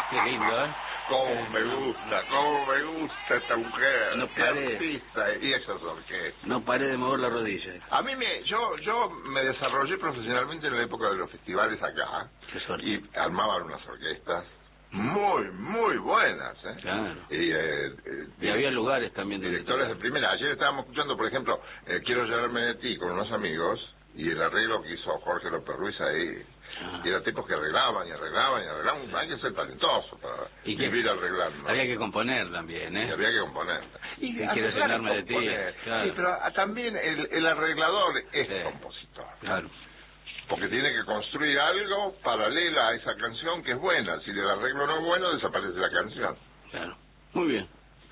Qué lindo, ¿eh? Cómo me gusta esta mujer. No Qué paré. artista y esas orquestas. No paré de mover la rodilla. A mí yo me desarrollé profesionalmente en la época de los festivales acá. Qué suerte. Y armaban unas orquestas muy buenas, ¿eh? Claro. Y Y había lugares también donde directores de tocar. primera. Ayer estábamos escuchando, por ejemplo, Quiero llevarme de ti con unos amigos, y el arreglo que hizo Jorge López Ruiz ahí. Ah. Y eran tipos que arreglaban. Hay que ser talentoso para ¿Y qué? vivir arreglando. Había que componer también, Y ¿eh? había que componer. Y quiero arreglar y llenarme de ti, componer. claro. Sí, pero también el arreglador es Sí. compositor. Claro. Porque tiene que construir algo paralela a esa canción que es buena. Si el arreglo no es bueno, desaparece la canción. Claro. Muy bien.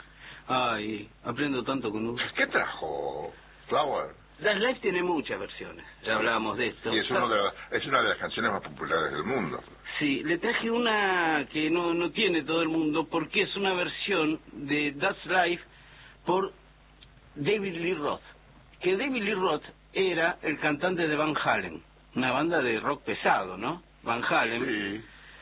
Ay, aprendo tanto con Hugo. ¿Qué trajo Flower? Das Live tiene muchas versiones. Ya hablábamos de esto. Y es una de las canciones más populares del mundo. Sí, le traje una que no tiene todo el mundo porque es una versión de That's Life por David Lee Roth. Que David Lee Roth era el cantante de Van Halen, una banda de rock pesado, ¿no? Van Halen. Sí.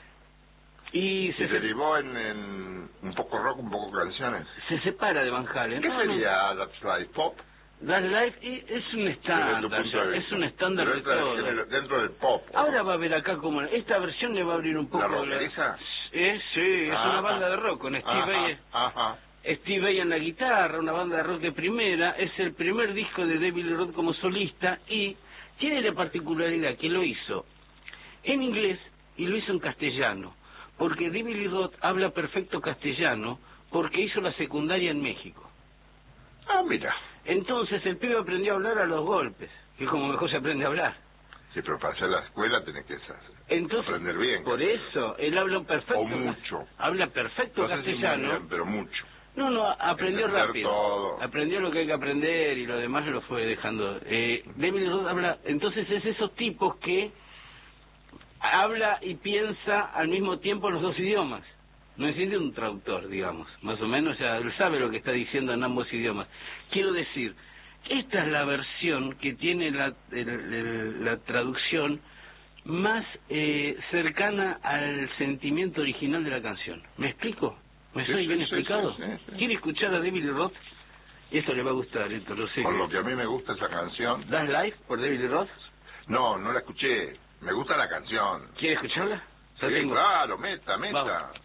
Y Se derivó en un poco rock, un poco canciones. se separa de Van Halen. ¿Qué sería That's Life? ¿Pop? That's Life es un estándar, es un estándar de todo. Dentro del pop. ¿O? Ahora va a ver acá como esta versión le va a abrir un poco ¿La rockeriza? Sí, es una banda de rock con Steve Vai en la guitarra, una banda de rock de primera. Es el primer disco de David Lee Roth como solista y tiene la particularidad que lo hizo en inglés y lo hizo en castellano, porque David Lee Roth habla perfecto castellano porque hizo la secundaria en México. Ah, mira. Entonces el pibe aprendió a hablar a los golpes, que es como mejor se aprende a hablar. Sí, pero para hacer la escuela tenés que aprender bien. Por eso, él habla perfecto. O mucho. Habla perfecto No sé si castellano. muy bien, pero mucho. No, aprendió Entender rápido. todo. Aprendió lo que hay que aprender y lo demás lo fue dejando. David Roth habla, entonces es esos tipos que habla y piensa al mismo tiempo los dos idiomas. No necesita un traductor, digamos. Más o menos ya él sabe lo que está diciendo en ambos idiomas. Quiero decir, esta es la versión que tiene la traducción más cercana al sentimiento original de la canción. ¿Me explico? ¿Me soy bien explicado? Sí. ¿Quiere escuchar a David Lee Roth? Esto le va a gustar, esto lo sé. Por lo que a mí me gusta esa canción. ¿Das Life por David Lee Roth? No la escuché. Me gusta la canción. ¿Quiere escucharla? Sí, claro, meta. Vamos.